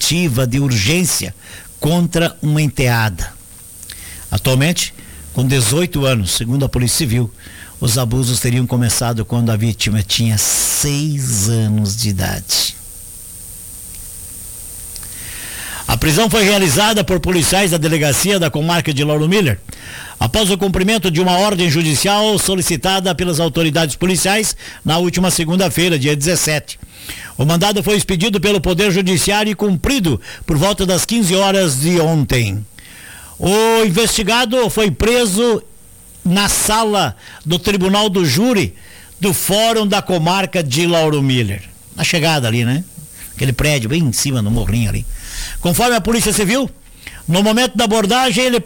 protetiva de urgência contra uma enteada. Atualmente, com 18 anos, segundo a Polícia Civil, os abusos teriam começado quando a vítima tinha 6 anos de idade. A prisão foi realizada por policiais da delegacia da comarca de Lauro Miller, após o cumprimento de uma ordem judicial solicitada pelas autoridades policiais na última segunda-feira, dia 17. O mandado foi expedido pelo Poder Judiciário e cumprido por volta das 15 horas de ontem. O investigado foi preso na sala do Tribunal do Júri do Fórum da Comarca de Lauro Miller. Na chegada ali, né? Aquele prédio bem em cima do morrinho ali. Conforme a Polícia Civil, no momento da abordagem ele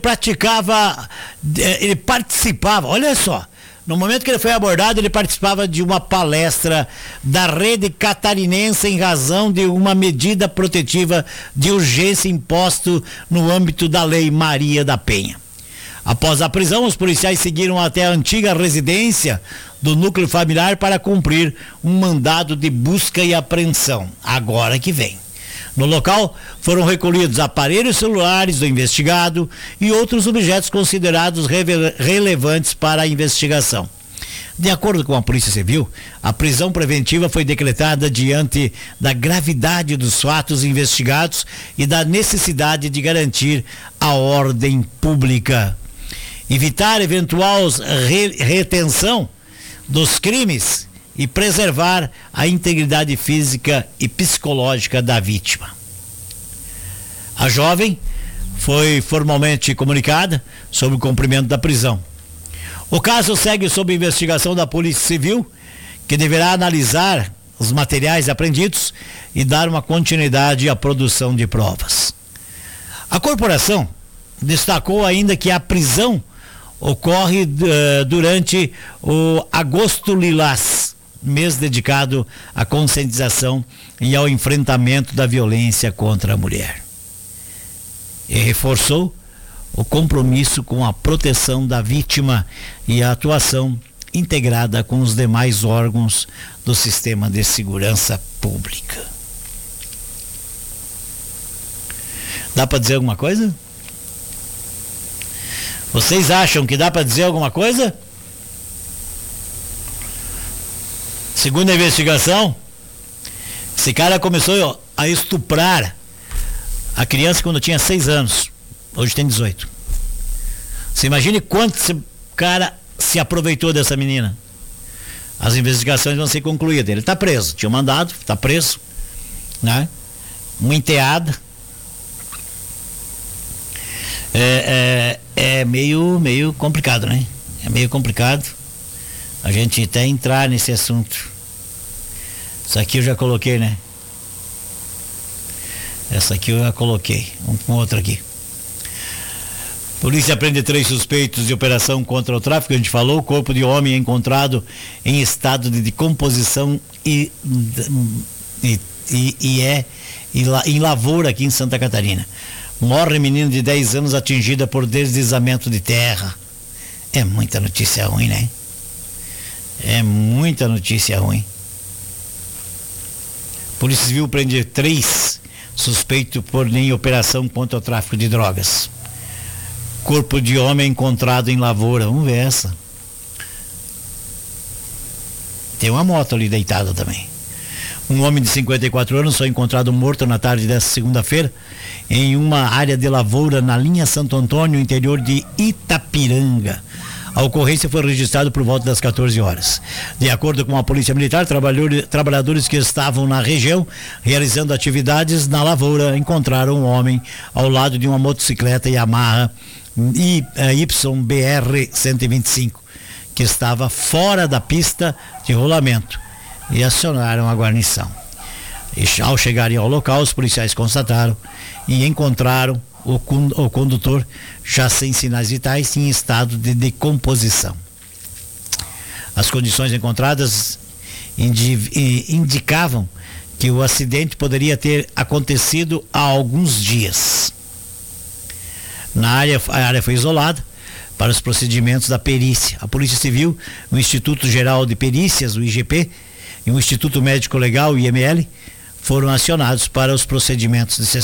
participava, olha só, no momento que ele foi abordado, ele participava de uma palestra da Rede Catarinense em razão de uma medida protetiva de urgência imposto no âmbito da Lei Maria da Penha. Após a prisão, os policiais seguiram até a antiga residência do núcleo familiar para cumprir um mandado de busca e apreensão. Agora que vem. No local foram recolhidos aparelhos celulares do investigado e outros objetos considerados relevantes para a investigação. De acordo com a Polícia Civil, a prisão preventiva foi decretada diante da gravidade dos fatos investigados e da necessidade de garantir a ordem pública. Evitar eventual retenção dos crimes e preservar a integridade física e psicológica da vítima. A jovem foi formalmente comunicada sobre o cumprimento da prisão. O caso segue sob investigação da Polícia Civil, que deverá analisar os materiais apreendidos e dar uma continuidade à produção de provas. A corporação destacou ainda que a prisão ocorre durante o Agosto Lilás, mês dedicado à conscientização e ao enfrentamento da violência contra a mulher. E reforçou o compromisso com a proteção da vítima e a atuação integrada com os demais órgãos do sistema de segurança pública. Dá para dizer alguma coisa? Vocês acham que dá para dizer alguma coisa? Segundo a investigação, esse cara começou a estuprar a criança quando tinha 6 anos. Hoje tem 18. Você imagine quanto esse cara se aproveitou dessa menina. As investigações vão ser concluídas. Ele está preso. Tinha mandado, está preso. Né? Uma enteada. É meio complicado, né? É meio complicado a gente até entrar nesse assunto. Isso aqui eu já coloquei, né? Essa aqui eu já coloquei. Vamos com outra aqui. Polícia prende 3 suspeitos de operação contra o tráfico. A gente falou, o corpo de homem é encontrado em estado de decomposição e em lavoura aqui em Santa Catarina. Morre menina de 10 anos atingida por deslizamento de terra. É muita notícia ruim, né? É muita notícia ruim. Polícia Civil prende 3 suspeitos em operação contra o tráfico de drogas. Corpo de homem encontrado em lavoura. Vamos ver essa. Tem uma moto ali deitada também. Um homem de 54 anos foi encontrado morto na tarde desta segunda-feira em uma área de lavoura na linha Santo Antônio, interior de Itapiranga. A ocorrência foi registrada por volta das 14 horas. De acordo com a Polícia Militar, trabalhadores que estavam na região realizando atividades na lavoura encontraram um homem ao lado de uma motocicleta Yamaha YBR 125, que estava fora da pista de rolamento, e acionaram a guarnição. E ao chegarem ao local, os policiais constataram e encontraram o condutor já sem sinais vitais, em estado de decomposição. As condições encontradas indicavam que o acidente poderia ter acontecido há alguns dias. A área foi isolada para os procedimentos da perícia. A Polícia Civil, o Instituto Geral de Perícias, o IGP, e o Instituto Médico Legal, o IML, foram acionados para os procedimentos